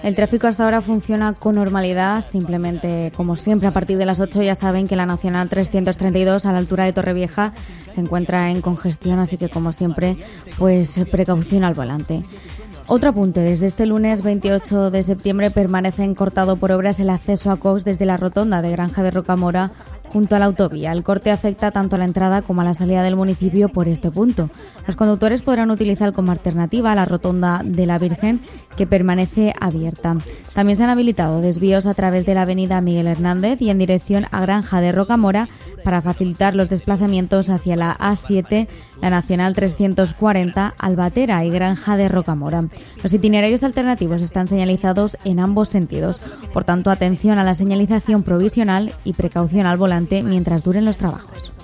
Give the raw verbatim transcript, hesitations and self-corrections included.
El tráfico hasta ahora funciona con normalidad, simplemente, como siempre, a partir de las ocho ya saben que la Nacional trescientos treinta y dos a la altura de Torrevieja se encuentra en congestión, así que como siempre, pues precaución al volante. Otro apunte, desde este lunes veintiocho de septiembre permanece cortado por obras el acceso a Cox desde la rotonda de Granja de Rocamora junto a la autovía. El corte afecta tanto a la entrada como a la salida del municipio por este punto. Los conductores podrán utilizar como alternativa la rotonda de la Virgen, que permanece abierta. También se han habilitado desvíos a través de la avenida Miguel Hernández y en dirección a Granja de Rocamora para facilitar los desplazamientos hacia la A siete, la Nacional trescientos cuarenta, Albatera y Granja de Rocamora. Los itinerarios alternativos están señalizados en ambos sentidos. Por tanto, atención a la señalización provisional y precaución al volante mientras duren los trabajos.